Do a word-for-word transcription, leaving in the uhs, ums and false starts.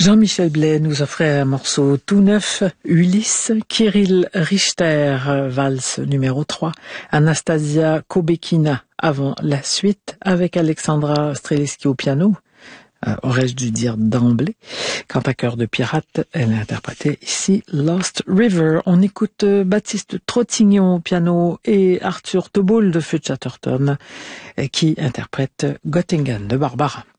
Jean-Michel Blais nous offrait un morceau tout neuf, Ulysse, Kirill Richter, valse numéro trois, Anastasia Kobekina avant la suite avec Alexandra Streliski au piano. Euh, aurais-je dû dire d'emblée. Quant à Cœur de pirate, elle a interprété ici Lost River. On écoute Baptiste Trottignon au piano et Arthur Toboul de Feu Chatterton qui interprète Göttingen de Barbara.